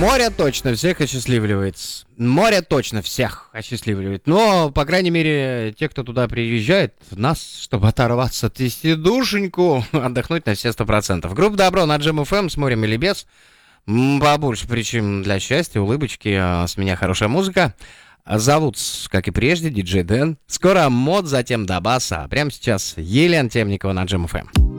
Море точно всех осчастливливает. Море точно всех осчастливливает. Но, по крайней мере, те, кто туда приезжает, нас, чтобы оторваться от душеньку, отдохнуть на все 100%. Группа «Добро» на Джем ФМ с морем или без. Побольше причин для счастья, улыбочки, с меня хорошая музыка. Зовут, как и прежде, диджей Дэн. Скоро мод, затем до баса. Прямо сейчас Елена Темникова на Джем ФМ.